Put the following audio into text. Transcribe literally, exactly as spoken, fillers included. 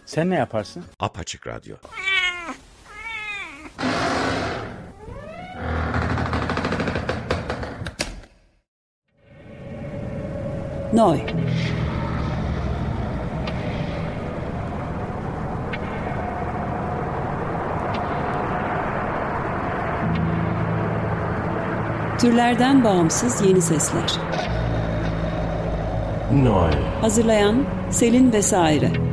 Sen ne yaparsın? Apaçık Radyo. Noy. Türlerden bağımsız yeni sesler. Noy. Hazırlayan Selin Vesaire.